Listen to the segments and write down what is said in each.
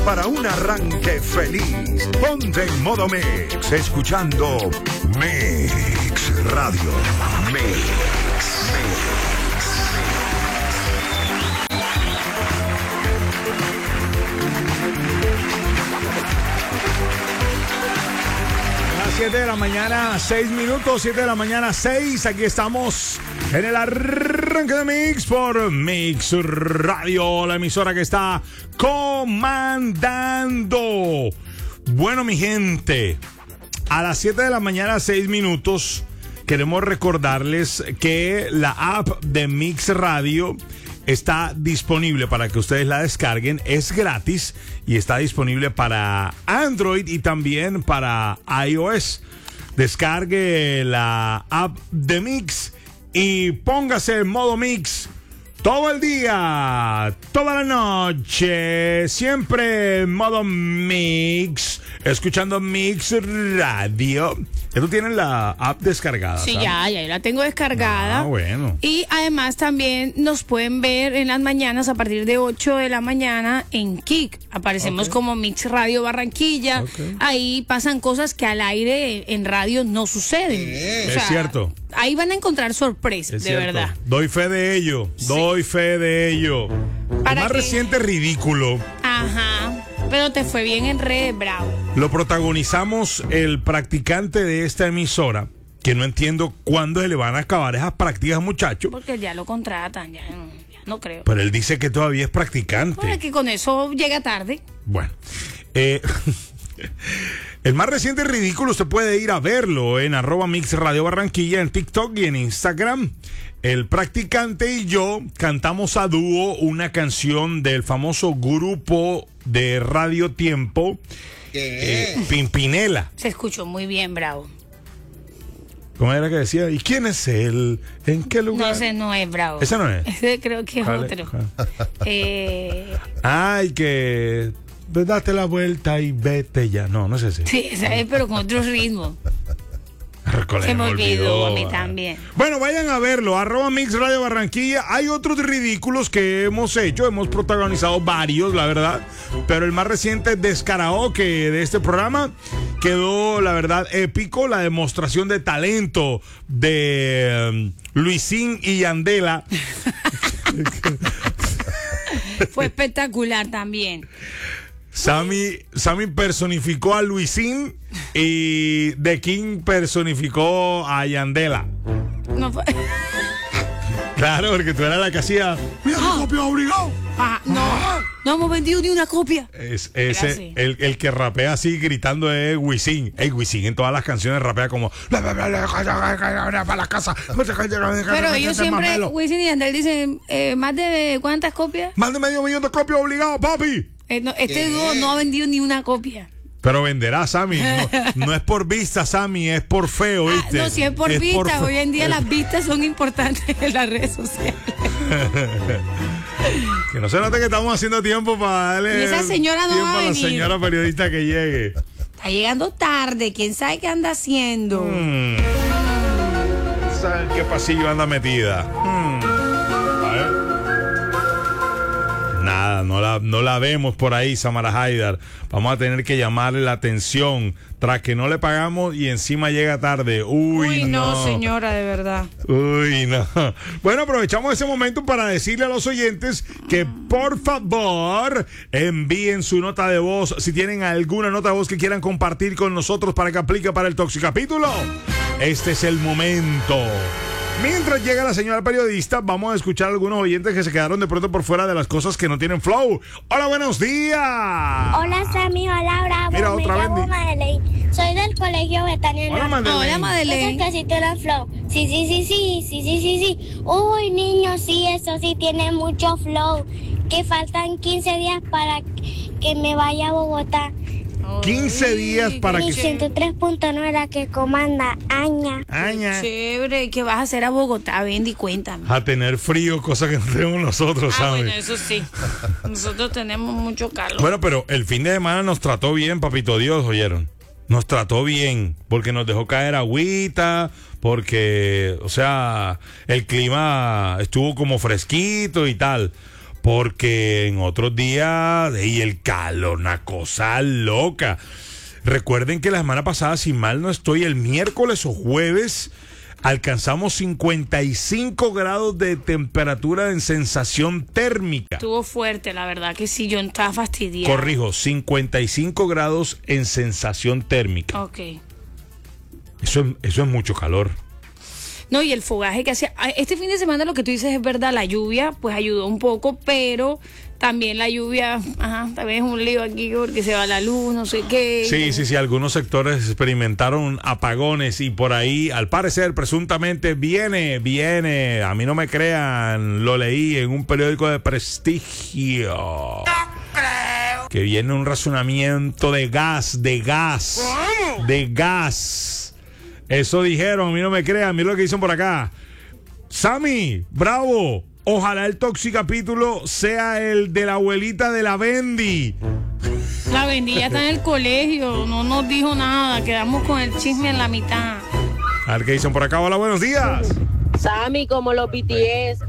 para un arranque feliz. Ponte en modo Mix, escuchando Mix Radio. Mix. Las 7 de la mañana, 6 minutos, 7 de la mañana, 6. Aquí estamos en el arranque de Mix por Mix Radio, la emisora que está comandando. Bueno, mi gente, a las 7 de la mañana, 6 minutos, queremos recordarles que la app de Mix Radio está disponible para que ustedes la descarguen. Es gratis y está disponible para Android y también para iOS. Descargue la app de Mix y póngase en modo Mix todo el día, toda la noche, siempre en modo Mix, escuchando Mix Radio. ¿Ya tú tienes la app descargada? Sí, ¿sabes? ya la tengo descargada. Ah, bueno. Y además también nos pueden ver en las mañanas a partir de 8 de la mañana en Kik. Aparecemos como Mix Radio Barranquilla. Ahí pasan cosas que al aire en radio no suceden. O sea, Es cierto. Ahí van a encontrar sorpresas, Es de cierto. verdad. Doy fe de ello. Doy fe de ello. Para El más que- reciente ridículo Ajá. Pero te fue bien en redes, bravo. lo protagonizamos el practicante de esta emisora, que no entiendo cuándo se le van a acabar esas prácticas, muchachos. Porque ya lo contratan, ya no creo. Pero él dice que todavía es practicante. Bueno, que con eso llega tarde. Bueno, el más reciente ridículo usted puede ir a verlo en @Mix Radio Barranquilla en TikTok y en Instagram. El practicante y yo cantamos a dúo una canción del famoso grupo de Radio Tiempo, Pimpinela. Se escuchó muy bien, bravo. ¿Cómo era que decía? ¿Y quién es él? ¿En qué No, lugar? ese no es bravo. ¿Ese no es? Ese creo que es ¿Cuál es? otro. ¿Cuál? Eh, Que date la vuelta y vete ya. No, no es ese. sí, ese es, pero con otro ritmo. Se me olvidó a mí también. Bueno, vayan a verlo, @Mix Radio Barranquilla. Hay otros ridículos que hemos hecho, hemos protagonizado varios, la verdad. Pero el más reciente descaraoke de este programa quedó, la verdad, épico. La demostración de talento de Luisín y Yandela. Fue espectacular también. Sammy personificó a Luisín y The King personificó a Yandela. No fue. Claro, porque tú eras la que hacía. Mira, copia obligado. No hemos vendido ni una copia. Es Era ese, así. el que rapea así gritando es Wisin. Wisin en todas las canciones rapea como para la casa. Pero ellos siempre, Wisin y Yandel dicen, ¿más de cuántas copias? Más de 500,000 de copias obligado, papi. Este dúo no ha vendido ni una copia. Pero venderá, Sammy. No es por vista, Sammy, es por feo, ¿viste? No, si es por vistas. Hoy en día las vistas son importantes en las redes sociales. Que no se note que estamos haciendo tiempo para darle Y esa señora no tiempo va a a la venir. señora periodista que llegue. Está llegando tarde. ¿Quién sabe qué anda haciendo? ¿Saben qué pasillo anda metida? A ver. Nada, no la vemos por ahí, Samara Haidar. Vamos a tener que llamarle la atención tras que no le pagamos y encima llega tarde. Uy, no, señora, de verdad. Uy, no. Bueno, aprovechamos ese momento para decirle a los oyentes que por favor envíen su nota de voz. Si tienen alguna nota de voz que quieran compartir con nosotros para que aplique para el Toxicapítulo, este es el momento. Mientras llega la señora periodista, vamos a escuchar a algunos oyentes que se quedaron de pronto por fuera de las cosas que no tienen flow. Hola, buenos días. Hola Sammy, hola Bravo, Mira, me otra vez llamo di- Madeleine, soy del colegio Betania. Hola, Norte. Madeleine. Hola, Eso Madeleine. que sí tiene flow. Sí. Uy, niño, sí, eso sí tiene mucho flow. Que faltan 15 días para que me vaya a Bogotá. 15 días para Mi que... 103.9 la que comanda, Aña. Aña. Chévere. ¿Qué vas a hacer a Bogotá? Bendy, cuéntame. A tener frío, cosa que no tenemos nosotros, ¿sabes? Bueno, eso sí. Nosotros tenemos mucho calor. Bueno, pero el fin de semana nos trató bien, papito Dios, ¿oyeron? Nos trató bien, porque nos dejó caer agüita, porque, o sea, el clima estuvo como fresquito y tal. porque en otros días, y el calor, una cosa loca. Recuerden que la semana pasada, si mal no estoy, el miércoles o jueves alcanzamos 55 grados de temperatura en sensación térmica. Estuvo fuerte, la verdad que sí, yo estaba fastidiada. Corrijo, 55 grados en sensación térmica. Ok. Eso es mucho calor. No, y el fogaje que hacía. Este fin de semana lo que tú dices es verdad, la lluvia pues ayudó un poco, pero también la lluvia, también es un lío aquí porque se va la luz, no sé qué. Sí, algunos sectores experimentaron apagones y por ahí, al parecer, presuntamente viene, a mí no me crean, lo leí en un periódico de prestigio. Que viene un racionamiento de gas. Eso dijeron, a mí no me crean, mira lo que dicen por acá. Sammy, bravo. Ojalá el Toxicapítulo sea el de la abuelita de la Bendy. La Bendy ya está en el colegio, no nos dijo nada, quedamos con el chisme en la mitad. A ver qué dicen por acá, hola, buenos días. Sammy, como los BTS,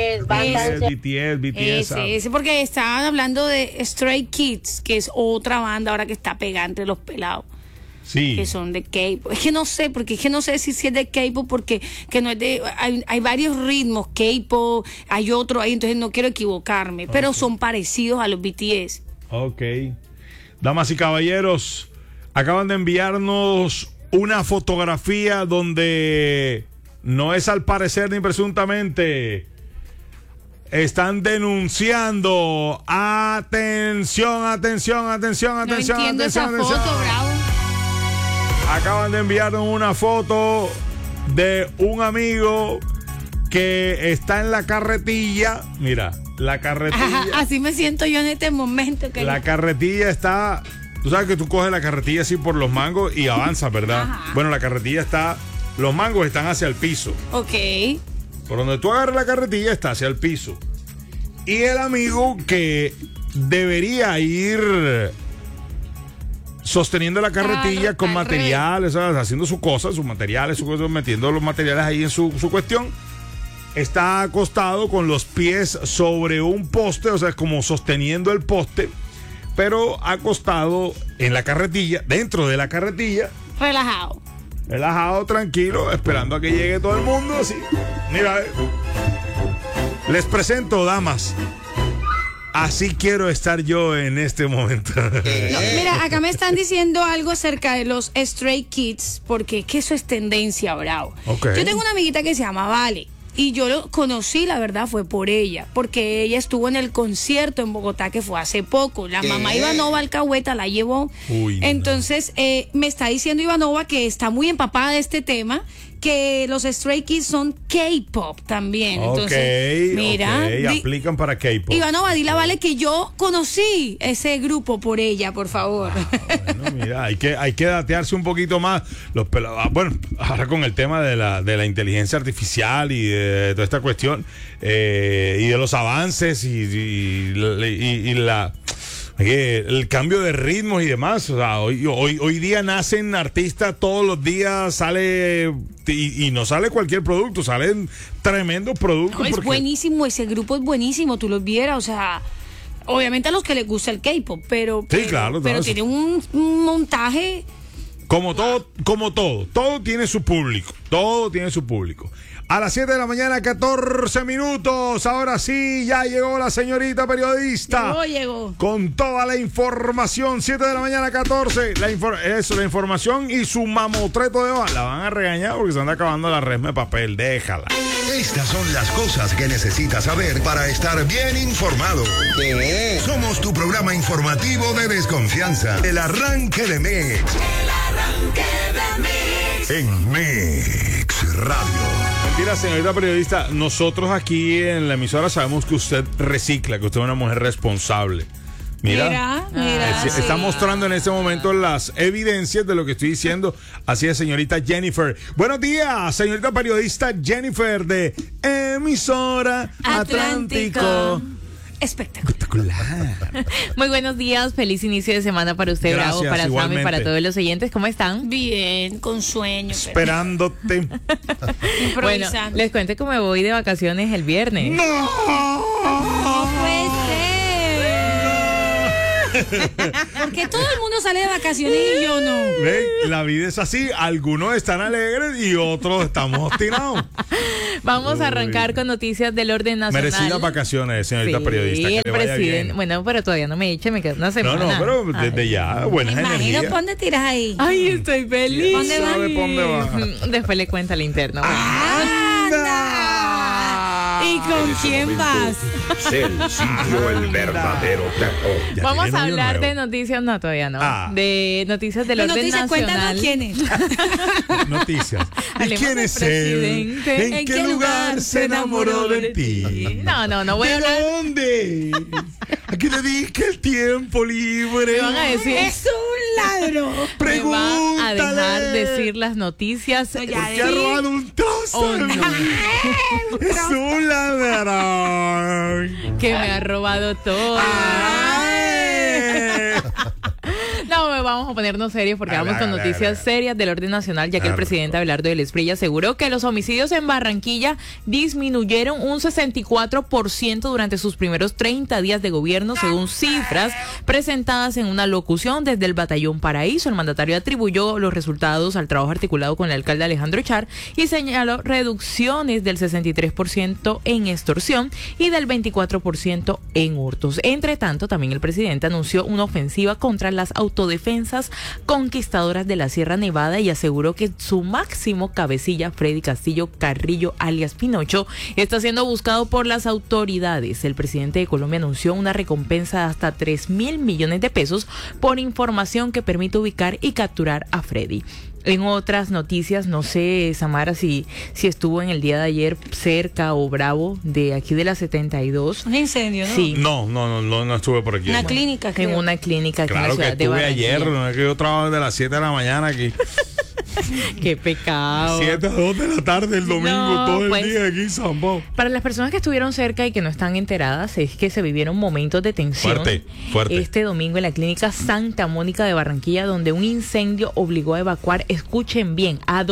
Ese, porque estaban hablando de Stray Kids, que es otra banda ahora que está pegada entre los pelados. Sí. Que son de K-pop. Es que no sé si es de K-pop porque que no es de hay varios ritmos, K-pop, hay otro ahí, entonces no quiero equivocarme, pero son parecidos a los BTS. Ok. Damas y caballeros, acaban de enviarnos una fotografía donde no es al parecer ni presuntamente. Están denunciando. Atención. No entiendo esa foto, bravo. Acaban de enviarnos una foto de un amigo que está en la carretilla. Mira, la carretilla. Así me siento yo en este momento. La carretilla está. Tú sabes que tú coges la carretilla así por los mangos y avanzas, ¿verdad? Ajá. Bueno, la carretilla está. Los mangos están hacia el piso. Ok. Por donde tú agarras la carretilla está hacia el piso. Y el amigo que debería ir sosteniendo la carretilla con materiales, ¿sabes? Haciendo sus cosas, metiendo los materiales ahí en su cuestión, está acostado con los pies sobre un poste, o sea, como sosteniendo el poste, pero acostado en la carretilla, dentro de la carretilla. Relajado, tranquilo, esperando a que llegue todo el mundo, así. Mira, les presento, damas. Así quiero estar yo en este momento. No, mira, acá me están diciendo algo acerca de los Stray Kids, porque es que eso es tendencia, bravo. Okay. Yo tengo una amiguita que se llama Vale. Y yo lo conocí, la verdad, fue por ella, porque ella estuvo en el concierto en Bogotá que fue hace poco. La mamá Ivanova Alcahueta la llevó. Uy, entonces, me está diciendo Ivanova que está muy empapada de este tema, que los Stray Kids son K-pop también. Entonces, mira, aplican para K-pop. Ivanova, dile a Vale que yo conocí ese grupo por ella, por favor. Bueno, mira, hay que datearse un poquito más. Bueno, ahora con el tema de la inteligencia artificial y de toda esta cuestión, y de los avances y el cambio de ritmos y demás. O sea, hoy día nacen artistas todos los días, sale y no sale cualquier producto, salen tremendos productos. No, es buenísimo, ese grupo es buenísimo, tú los vieras, o sea, obviamente a los que les gusta el K-pop, pero claro, tiene un montaje. Como todo tiene su público, A las 7 de la mañana, 14 minutos. Ahora sí, ya llegó la señorita periodista. Llegó. Con toda la información. 7 de la mañana, 14. La información y su mamotreto de hoja. La van a regañar porque se anda acabando la resma de papel. Déjala. Estas son las cosas que necesitas saber para estar bien informado. ¿Qué? Somos tu programa informativo de desconfianza. El arranque de Mix. En Mix Radio. Mentira, señorita periodista, nosotros aquí en la emisora sabemos que usted recicla, que usted es una mujer responsable. Mira, está mostrando en este momento las evidencias de lo que estoy diciendo. Así es, señorita Jennifer. Buenos días, señorita periodista Jennifer de Emisora Atlántico. Espectacular. Muy buenos días, feliz inicio de semana para usted, Gracias, Bravo, para Sam y igualmente. para todos los oyentes. ¿Cómo están? Bien, con sueño. Esperándote. Bueno, Improvisando. les cuento que me voy de vacaciones el viernes. No puede ser. Porque todo el mundo sale de vacaciones y yo no. Ve, la vida es así. Algunos están alegres y otros estamos obstinados. Vamos a arrancar con noticias del orden nacional. Merecidas vacaciones, señorita Sí, periodista. Que el le vaya presidente. bien. Bueno, pero todavía no me eche, me queda una No, semana. no, pero desde ya, buenas Imagino, energías. ¿para dónde tiras ahí? Ay, estoy feliz. ¿Dónde va? ¿Sabe por dónde va? Después le cuenta al interno. ¡Anda! ¿Y con quién vas? Él sintió el verdadero terror. Ya Vamos tiene a novio hablar nuevo. de noticias, no, todavía no. Ah. De noticias del De orden noticias, nacional. cuéntanos quién es. Noticias. ¿Y Hablemos quién del es él? presidente. ¿En qué lugar se enamoró de ti? No voy a ¿De hablar. dónde? ¿A qué dedica el tiempo libre? Me van a decir. Es un ladrón. Me van a dejar Pregúntale. decir las noticias. No, ya ¿Qué ha robado un trozo? Oh, no. Es un ladrón. Que me ha robado todo. Ay. No, vamos a ponernos serios porque Habla, vamos con habla, noticias habla. serias del orden nacional, ya que el presidente Abelardo del Esprilla aseguró que los homicidios en Barranquilla disminuyeron un 64% durante sus primeros 30 días de gobierno, según cifras presentadas en una locución desde el Batallón Paraíso. El mandatario atribuyó los resultados al trabajo articulado con el alcalde Alejandro Char y señaló reducciones del 63% en extorsión y del 24% en hurtos. Entre tanto, también el presidente anunció una ofensiva contra las autodefensas conquistadoras de la Sierra Nevada y aseguró que su máximo cabecilla, Freddy Castillo Carrillo, alias Pinocho, está siendo buscado por las autoridades. El presidente de Colombia anunció una recompensa de hasta 3.000 millones de pesos por información que permite ubicar y capturar a Freddy. En otras noticias, no sé, Samara, si estuvo en el día de ayer cerca o Bravo de aquí de la 72. Un incendio, ¿no? Sí. No estuve por aquí. Una clínica, En creo. una clínica aquí en la Claro que ciudad de estuve Barranquilla. ayer, no es que yo trabajo desde las 7 de la mañana aquí. Qué pecado. 7 a 2 de la tarde el domingo, No, todo el pues, día aquí en San Pablo. Para las personas que estuvieron cerca y que no están enteradas, es que se vivieron momentos de tensión. Fuerte. Este domingo en la clínica Santa Mónica de Barranquilla, donde un incendio obligó a evacuar, escuchen bien, a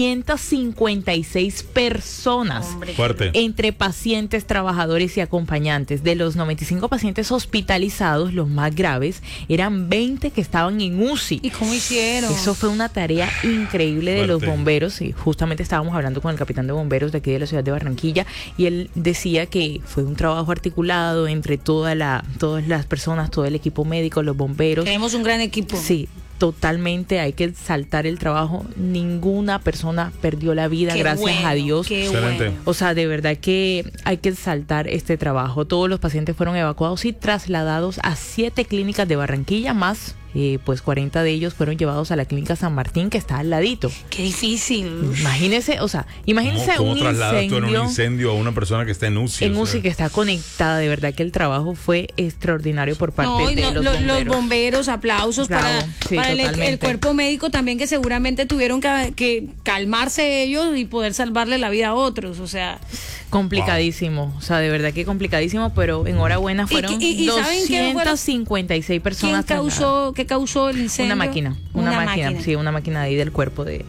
256 personas. Fuerte. Entre pacientes, trabajadores y acompañantes. De los 95 pacientes hospitalizados, los más graves, eran 20 que estaban en UCI. ¿Y cómo hicieron? Eso fue una tarea increíble de los Fuerte. bomberos, y justamente estábamos hablando con el capitán de bomberos de aquí de la ciudad de Barranquilla y él decía que fue un trabajo articulado entre todas las personas, todo el equipo médico, los bomberos. Tenemos un gran equipo. Sí, totalmente, hay que exaltar el trabajo. Ninguna persona perdió la vida, Qué gracias bueno, a Dios. Qué Excelente. bueno. O sea, de verdad que hay que exaltar este trabajo. Todos los pacientes fueron evacuados y trasladados a 7 clínicas de Barranquilla, más pues 40 de ellos fueron llevados a la clínica San Martín, que está al ladito. Qué difícil. Imagínese, o sea, imagínese ¿Cómo un trasladas tú en un incendio incendio a una persona que está en UCI? en O UCI sea, que está conectada. De verdad que el trabajo fue extraordinario por parte No, y de no, los bomberos. los bomberos, aplausos Bravo, para, sí, para el totalmente. cuerpo médico también, que seguramente tuvieron que calmarse ellos y poder salvarle la vida a otros. O sea, Complicadísimo, o sea, de verdad que complicadísimo, pero enhorabuena, fueron y ¿saben qué fue lo- 256 ¿quién personas. qué causó el incendio? Una máquina, sí, una máquina de ahí del cuerpo de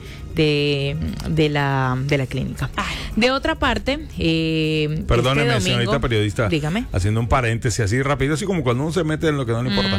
la clínica. Ay. De otra parte, Perdóneme, este domingo, señorita periodista. Dígame. Haciendo un paréntesis así rápido, así como cuando uno se mete en lo que no le importa.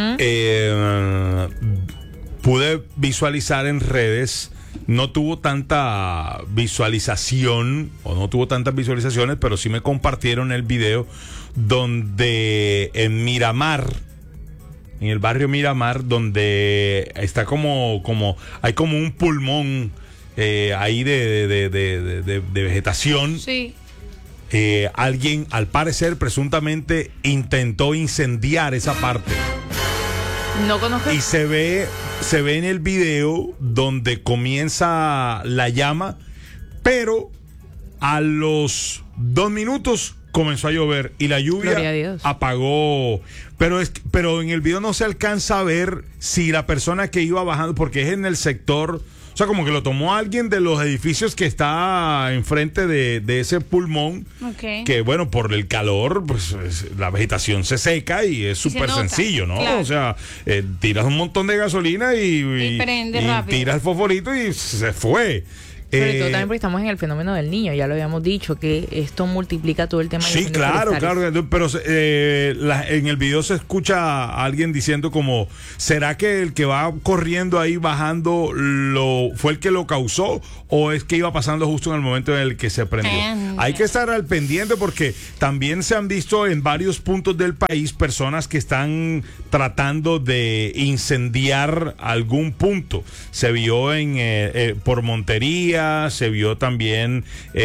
Pude visualizar en redes, no tuvo tanta visualización, o no tuvo tantas visualizaciones, pero sí me compartieron el video donde en Miramar, en el barrio Miramar, donde está hay como un pulmón ahí de vegetación. Sí. Alguien, al parecer, presuntamente intentó incendiar esa parte. No conozco. Y se ve en el video donde comienza la llama, pero a los 2 minutos comenzó a llover y la Gloria a lluvia Dios. apagó. Pero en el video no se alcanza a ver si la persona que iba bajando, porque es en el sector O sea, como que lo tomó alguien de los edificios que está enfrente de ese pulmón. Ok. Que bueno, por el calor, pues la vegetación se seca y es se súper nota, sencillo, ¿no? claro. O sea, tiras un montón de gasolina y prende rápido. tiras el fosforito y se fue. Sobre todo también porque estamos en el fenómeno del niño, ya lo habíamos dicho, que esto multiplica todo el tema de Sí, incendios claro, forestales. claro, pero en el video se escucha a alguien diciendo como, ¿será que el que va corriendo ahí bajando fue el que lo causó o es que iba pasando justo en el momento en el que se prendió? Hay que estar al pendiente porque también se han visto en varios puntos del país personas que están tratando de incendiar algún punto. Se vio por Montería, se vio también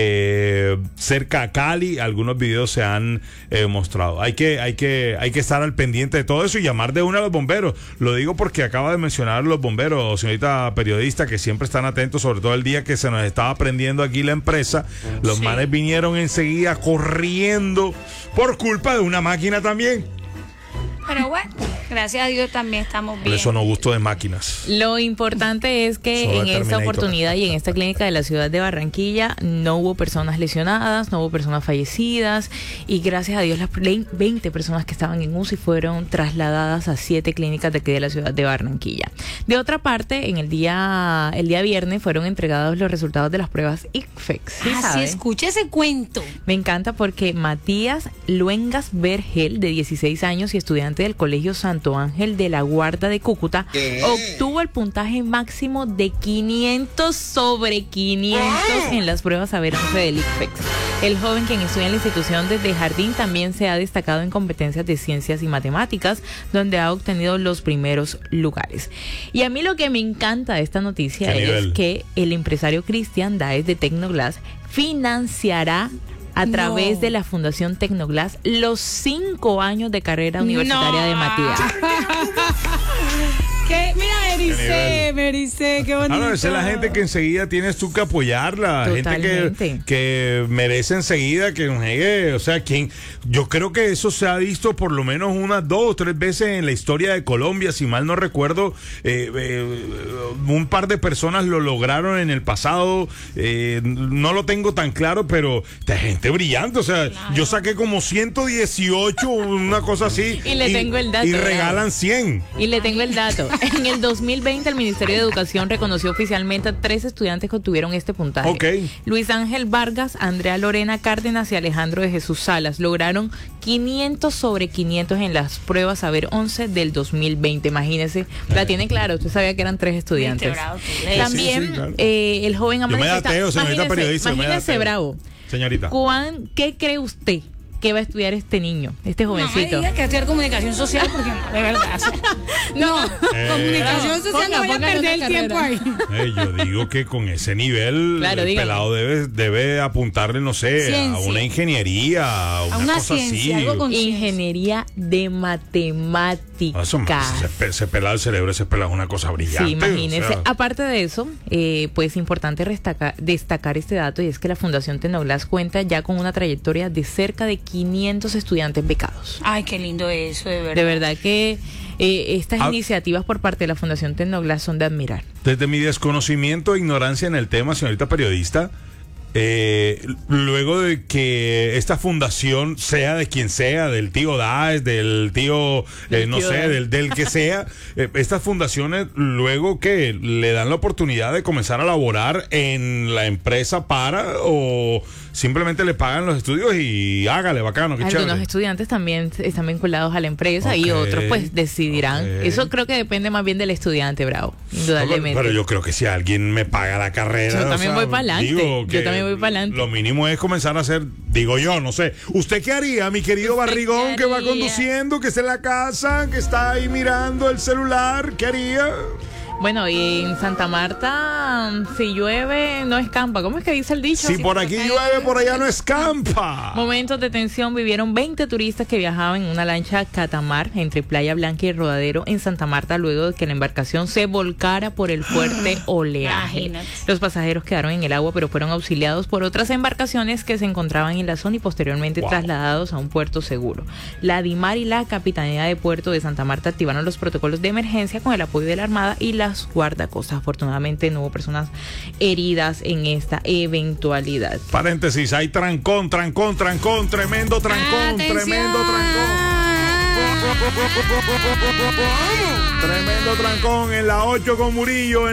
cerca a Cali, algunos videos se han mostrado. Hay que estar al pendiente de todo eso y llamar de una a los bomberos. Lo digo porque acaba de mencionar los bomberos, señorita periodista, que siempre están atentos, sobre todo el día que se nos estaba prendiendo aquí la empresa. Los manes vinieron enseguida corriendo por culpa de una máquina también. Pero bueno, gracias a Dios también estamos Por bien. eso no gusto de máquinas. Lo importante es que Solo en esta Terminator. oportunidad y en esta clínica de la ciudad de Barranquilla no hubo personas lesionadas, no hubo personas fallecidas y gracias a Dios las 20 personas que estaban en UCI fueron trasladadas a 7 clínicas de aquí de la ciudad de Barranquilla. De otra parte, el día viernes fueron entregados los resultados de las pruebas ICFEX. ¿Sí Sí, sabe? escucha ese cuento. Me encanta porque Matías Luengas Vergel, de 16 años y estudiante del Colegio Santo Ángel de la Guarda de Cúcuta, obtuvo el puntaje máximo de 500 sobre 500 en las pruebas Saber 11 del ICFEX. El joven, quien estudia en la institución desde jardín, también se ha destacado en competencias de ciencias y matemáticas, donde ha obtenido los primeros lugares. Y a mí lo que me encanta de esta noticia ¿Qué es nivel? que el empresario Cristian Daes de Tecnoglass financiará a través de la Fundación Tecnoglass los 5 años de carrera universitaria de Matías. ¿Qué? Mira, nivel? me ericé, qué bonito. Esa es la gente que enseguida tienes tú que apoyarla, Totalmente. gente que merece enseguida que nos llegue, o sea, yo creo que eso se ha visto por lo menos unas 2 o 3 veces en la historia de Colombia, si mal no recuerdo, un par de personas lo lograron en el pasado, no lo tengo tan claro, pero de gente brillante, o sea, yo saqué como 118, una cosa así, Y le tengo el dato, y ¿verdad? regalan 100. Y le tengo el dato. En el 2020 el Ministerio de Educación reconoció oficialmente a 3 estudiantes que obtuvieron este puntaje. Ok. Luis Ángel Vargas, Andrea Lorena Cárdenas y Alejandro de Jesús Salas lograron 500 sobre 500 en las pruebas Saber 11 del 2020. Imagínese, la tiene clara, usted sabía que eran 3 estudiantes. Viste, bravo, tú lees. También Sí, claro. el joven Yo me manifestado- dateo, señorita periodista. yo me Imagínese, dateo. bravo. Señorita. ¿Qué cree usted que va a estudiar este niño, este No me jovencito? diga que va a estudiar comunicación social porque no, de verdad. No, comunicación social no voy a perder el tiempo ahí. Yo digo que con ese nivel Claro, el dígame. pelado debe apuntarle, no sé, Ciencia. a una ingeniería, a una cosa ciencia, así. algo con Ingeniería de matemáticas. Ese pelado, el cerebro, ese pelado es una cosa brillante. Sí, imagínese. o sea. Aparte de eso, pues importante destacar este dato y es que la Fundación Tecnoglass cuenta ya con una trayectoria de cerca de 500 estudiantes becados. Ay, qué lindo eso, de verdad. De verdad que estas Ah. iniciativas por parte de la Fundación Tecnoglass son de admirar. Desde mi desconocimiento e ignorancia en el tema, señorita periodista, luego de que esta fundación sea de quien sea, del tío Daes, del tío, no tío sé, Daes. del que sea, estas fundaciones luego que le dan la oportunidad de comenzar a laborar en la empresa o simplemente le pagan los estudios y hágale, bacano, qué Algunos chévere. estudiantes también están vinculados a la empresa y Ok, otros pues decidirán. ok. Eso creo que depende más bien del estudiante, bravo, indudablemente. Pero yo creo que si alguien me paga la carrera. Yo también voy pa'lante. digo Yo que también voy pa'lante. Lo mínimo es comenzar a hacer, digo yo, no sé. ¿Usted qué haría, mi querido ¿Usted Barrigón, qué que va haría? conduciendo, que está en la casa, que está ahí mirando el celular? ¿Qué haría? Bueno, y en Santa Marta, si llueve, no escampa. ¿Cómo es que dice el dicho? Si por aquí llueve, por allá no escampa. Momentos de tensión vivieron 20 turistas que viajaban en una lancha catamar entre Playa Blanca y Rodadero en Santa Marta luego de que la embarcación se volcara por el fuerte oleaje. Imagínate. Los pasajeros quedaron en el agua pero fueron auxiliados por otras embarcaciones que se encontraban en la zona y posteriormente Wow. trasladados a un puerto seguro. La DIMAR y la Capitanía de Puerto de Santa Marta activaron los protocolos de emergencia con el apoyo de la Armada y las las guardacostas. Afortunadamente no hubo personas heridas en esta eventualidad. Paréntesis, hay trancón, tremendo trancón, tremendo trancón. Tremendo trancón en la 8 con Murillo,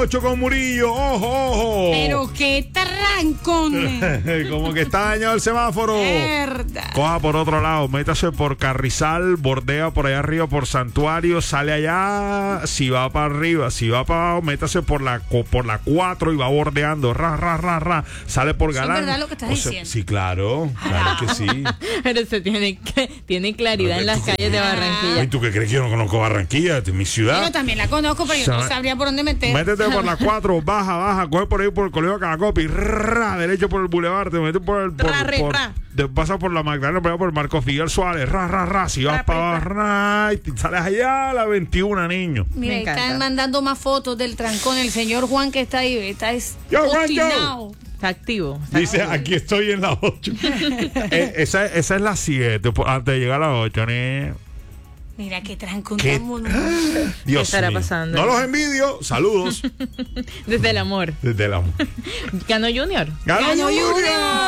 ojo. Pero qué trancón. Como que está dañado el semáforo. Verdad. Coja por otro lado, métase por Carrizal, bordea por allá arriba por Santuario, sale allá, si va para arriba, si va para abajo, métase por la 4 y va bordeando, sale por Galán. ¿Es verdad lo que estás diciendo? Sí, claro que sí. Pero se tiene claridad en las calles de Barranquilla. ¿Y tú qué crees que yo no conozco Barranquilla? Es mi ciudad. Yo también la conozco, pero yo no sabría por dónde meter. Métete por la 4, baja, coge por ahí por el Colegio Canacopi, derecho por el Boulevard, te metes por el... Pasa por la Magdalena, por el Marco Figuel Suárez, si vas para abajo, y sales allá a la 21, niño. Mira, están mandando más fotos del trancón, el señor Juan que está ahí, está obstinado. Está activo. Dice, aquí estoy en la 8. Esa es la 7, antes de llegar a la 8, Mira qué trancón. ¿Qué? Dios ¿Qué estará mío. pasando? No los envidio. Saludos. Desde el amor. ¿Ganó Junior? ¡Ganó Junior!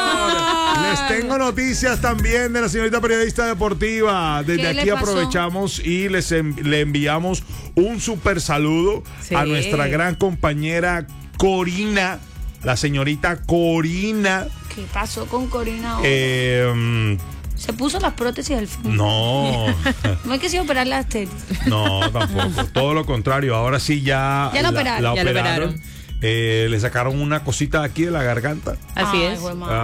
Les tengo noticias también de la señorita periodista deportiva. Desde aquí aprovechamos y le enviamos un súper saludo a nuestra gran compañera Corina, la señorita Corina. ¿Qué pasó con Corina ahora? ¿Se puso las prótesis al fin? No. No hay que sí operar las tetas. No, tampoco. Todo lo contrario. Ahora sí ya la operaron. Le sacaron una cosita aquí de la garganta. Así es.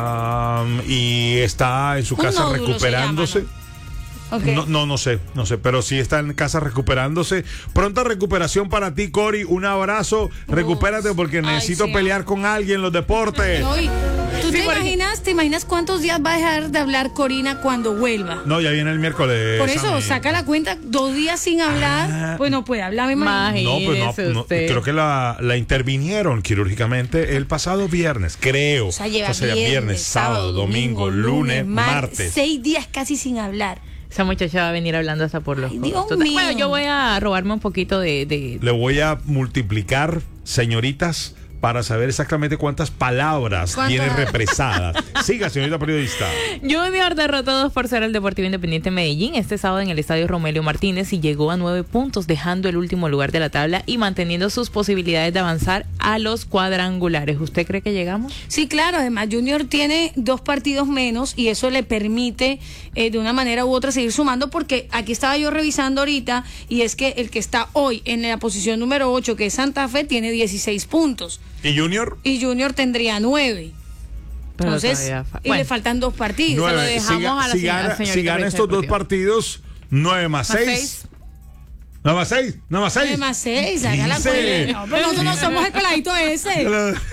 Y está en su casa recuperándose. Okay. No sé, pero sí está en casa recuperándose. Pronta recuperación para ti, Cori. Un abrazo. Recupérate porque necesito pelear con alguien en los deportes. No, ¿tú te imaginas cuántos días va a dejar de hablar Corina cuando vuelva? No, ya viene el miércoles. Por eso, saca la cuenta, 2 días sin hablar, pues no puede hablar, me imagino. No, creo que la intervinieron quirúrgicamente el pasado viernes, creo. O sea, lleva viernes, sábado, domingo, lunes, martes. 6 días casi sin hablar. Esa muchacha va a venir hablando hasta por los Dios mío. Bueno, yo voy a robarme un poquito de... Le voy a multiplicar, señoritas, para saber exactamente cuántas palabras tiene represadas. Siga, señorita periodista. Junior derrotó 2-0 al Deportivo Independiente Medellín este sábado en el estadio Romelio Martínez y llegó a 9 puntos, dejando el último lugar de la tabla y manteniendo sus posibilidades de avanzar a los cuadrangulares. ¿Usted cree que llegamos? Sí, claro. Además, Junior tiene 2 partidos menos y eso le permite de una manera u otra seguir sumando, porque aquí estaba yo revisando ahorita y es que el que está hoy en la posición número 8, que es Santa Fe, tiene 16 puntos. ¿Y Junior? Y Junior tendría 9. Pero entonces, le faltan 2 partidos. 9. Se lo dejamos si gana estos 2 partidos, 9 más 6. 9 más 6. 9 más 6, haga la cuenta. No, pero nosotros no somos el peladito ese.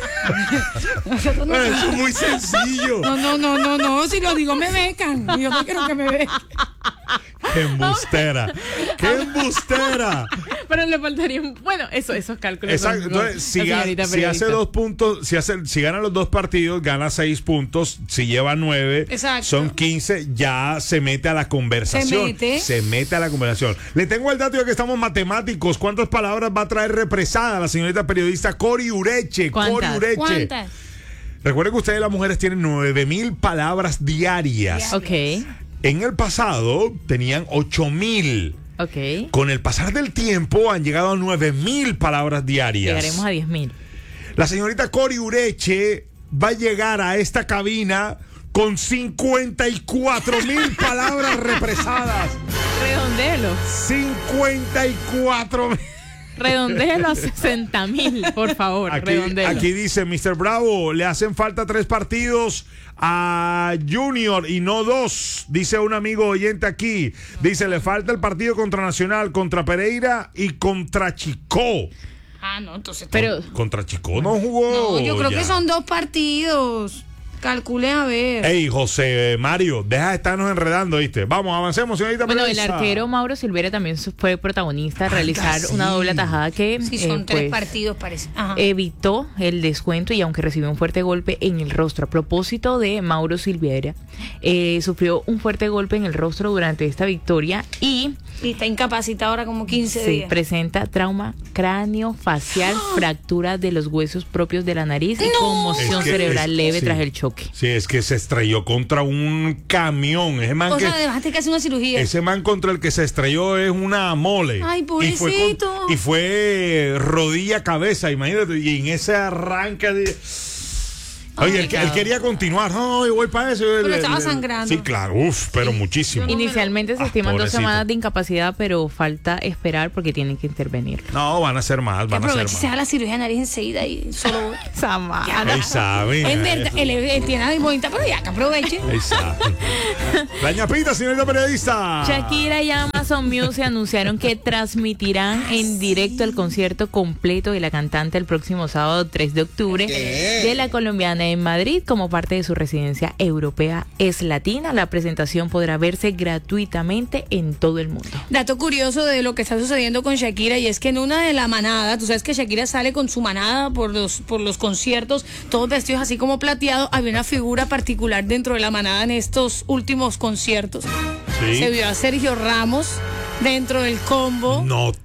Eso es muy sencillo. No, si lo digo me becan. Y yo no quiero que me becan. ¡Qué embustera! Pero le faltarían, bueno, esos cálculos. Exacto. Entonces, si hace 2 puntos, si gana los 2 partidos, gana 6 puntos. Si lleva 9, son 15, ya se mete a la conversación. Se mete a la conversación. Le tengo el dato ya que estamos matemáticos. ¿Cuántas palabras va a traer represada la señorita periodista Cori Ureche? ¿Cuántas? Recuerden que ustedes, las mujeres, tienen 9,000 palabras diarias. Ok. En el pasado tenían 8,000. Ok. Con el pasar del tiempo han llegado a 9,000 palabras diarias. Llegaremos a 10,000. La señorita Cori Ureche va a llegar a esta cabina con 54,000 palabras represadas. Redondéelo. 54,000. Redondéelo a 60,000, por favor. Aquí dice Mr. Bravo, le hacen falta 3 partidos a Junior y no 2, dice un amigo oyente aquí. Dice, le falta el partido contra Nacional, contra Pereira y contra Chicó. No, entonces... Contra Chicó no jugó. No, yo creo que son 2 partidos. Calcule a ver. Ey, José Mario, deja de estarnos enredando, ¿viste? Vamos, avancemos, señorita Bueno, el periodista. arquero Mauro Silveira también fue protagonista de realizar una doble atajada que Sí, son 3 partidos, parece. Ajá. evitó el descuento, y aunque recibió un fuerte golpe en el rostro. A propósito de Mauro Silveira, sufrió un fuerte golpe en el rostro durante esta victoria y está incapacitado ahora como 15 sí, días. presenta trauma cráneo-facial, fractura de los huesos propios de la nariz y conmoción cerebral leve sí. tras el choque. Sí, es que se estrelló contra un camión. Ese man, O que, sea, además te que hacer una cirugía. ese man contra el que se estrelló es una mole. Ay, Y fue, pobrecito. y fue rodilla-cabeza, imagínate. Y en ese arranque de... Oye, él quería continuar. No, yo voy para eso. Pero estaba sangrando. Sí, claro. Uf, pero muchísimo. Inicialmente se estiman 2 pobrecito. semanas de incapacidad, pero falta esperar porque tienen que intervenir. No, van a ser más, Que van a ser aproveche y se más. haga la cirugía de nariz enseguida y solo... Ahí saben. En verdad, él tiene nariz bonita, pero ya que aproveche. Ahí saben. La ñapita, señorita periodista. Shakira y Amazon Music anunciaron que transmitirán en directo el concierto completo de la cantante el próximo sábado 3 de octubre de la colombiana en Madrid como parte de su residencia europea Es Latina. La presentación podrá verse gratuitamente en todo el mundo. Dato curioso de lo que está sucediendo con Shakira, y es que en una de la manada, tú sabes que Shakira sale con su manada por los conciertos, todos vestidos así como plateados, había una figura particular dentro de la manada en estos últimos conciertos. Sí. Se vio a Sergio Ramos dentro del combo. No